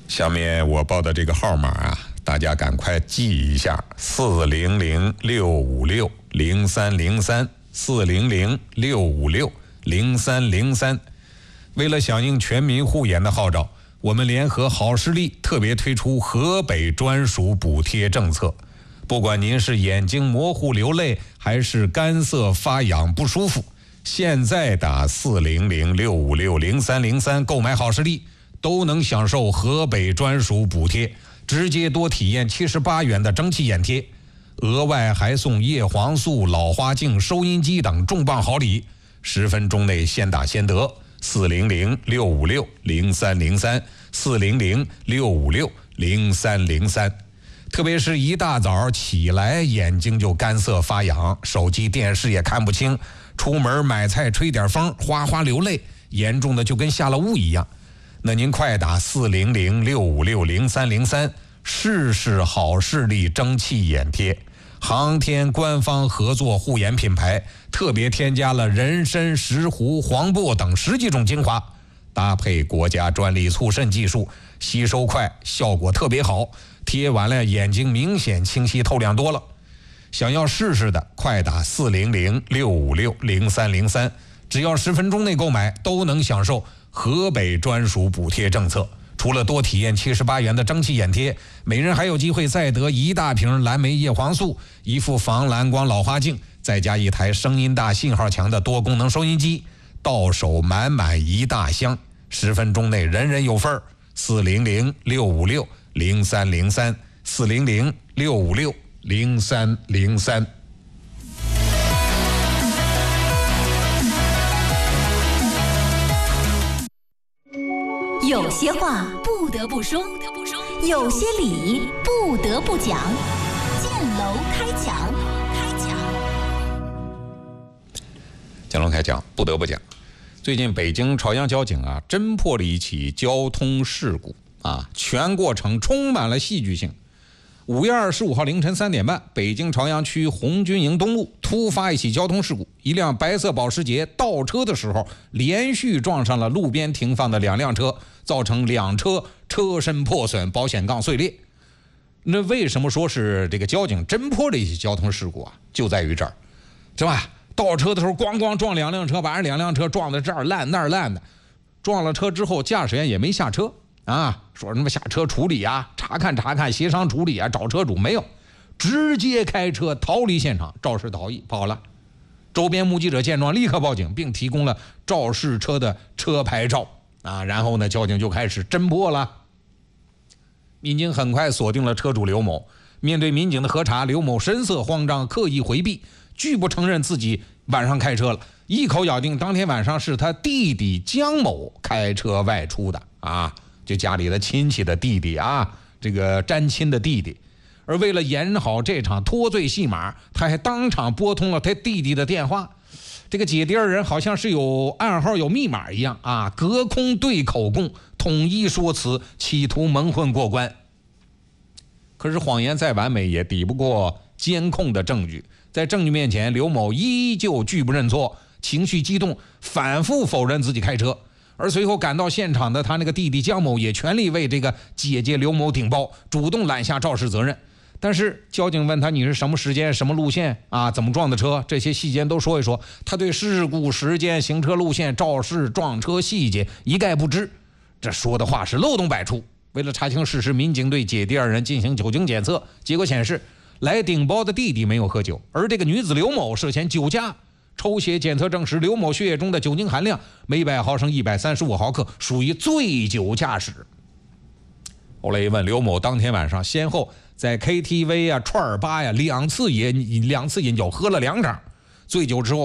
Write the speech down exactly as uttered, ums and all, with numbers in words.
下面我报的这个号码啊，大家赶快记一下：四零零六五六零三零三，四零零六五六零三零三。为了响应全民护眼的号召，我们联合好视力特别推出河北专属补贴政策。不管您是眼睛模糊流泪，还是干涩发痒不舒服，现在打四零零六五六零三零三购买好视力，都能享受河北专属补贴，直接多体验七十八元的蒸汽眼贴，额外还送叶黄素、老花镜、收音机等重磅好礼，十分钟内先打先得。四零零六五六零三零三，四零零六五六零三零三。特别是一大早起来眼睛就干涩发痒，手机电视也看不清，出门买菜吹点风哗哗流泪，严重的就跟下了雾一样。那您快打四零零六五六零三零三试试好视力蒸汽眼贴。航天官方合作护眼品牌，特别添加了人参、石斛、黄柏等十几种精华，搭配国家专利促渗技术，吸收快，效果特别好，贴完了眼睛明显清晰透亮多了。想要试试的，快打四零零六五六零三零三，只要十分钟内购买，都能享受河北专属补贴政策。除了多体验七十八元的蒸汽眼贴，每人还有机会再得一大瓶蓝莓叶黄素、一副防蓝光老花镜，再加一台声音大、信号强的多功能收音机，到手满满一大箱，十分钟内人人有份儿。四零零六五六零三零三，四零零六五六零三零三。 有些话不得不说，有些理不得不讲。建楼开讲， 建楼开讲不得不讲。最近北京朝阳交警啊，侦破了一起交通事故啊，全过程充满了戏剧性。五月二十五号凌晨三点半，北京朝阳区红军营东路突发一起交通事故，一辆白色保时捷倒车的时候，连续撞上了路边停放的两辆车，造成两车车身破损，保险杠碎裂。那为什么说是这个交警侦破了一起交通事故啊？就在于这儿，是吧？倒车的时候咣咣撞两辆车，把人两辆车撞在这儿烂那儿烂的。撞了车之后，驾驶员也没下车啊，说什么下车处理啊，查看查看，协商处理啊，找车主没有，直接开车逃离现场，肇事逃逸跑了。周边目击者见状立刻报警，并提供了肇事车的车牌照啊，然后呢，交警就开始侦破了。民警很快锁定了车主刘某，面对民警的核查，刘某神色慌张，刻意回避，拒不承认自己晚上开车了，一口咬定当天晚上是他弟弟江某开车外出的啊，就家里的亲戚的弟弟啊，这个沾亲的弟弟。而为了演好这场脱罪戏码，他还当场拨通了他弟弟的电话。这个姐弟二人好像是有暗号有密码一样啊，隔空对口供，统一说辞，企图蒙混过关。可是谎言再完美也抵不过监控的证据，在证据面前，刘某依旧拒不认错，情绪激动，反复否认自己开车。而随后赶到现场的他那个弟弟江某也全力为这个姐姐刘某顶包，主动揽下肇事责任。但是交警问他你是什么时间什么路线啊，怎么撞的车，这些细节都说一说，他对事故时间、行车路线、肇事撞车细节一概不知，这说的话是漏洞百出。为了查清事实，民警对姐弟二人进行酒精检测，结果显示来顶包的弟弟没有喝酒，而这个女子刘某涉嫌酒驾。抽血检测证实刘某血液中的酒精含量每百毫升一百三十五毫克，属于醉酒驾驶。后来一问，刘某当天晚上先后在 K T V 啊、串儿吧呀两次饮两次饮酒，喝了两场。醉酒之后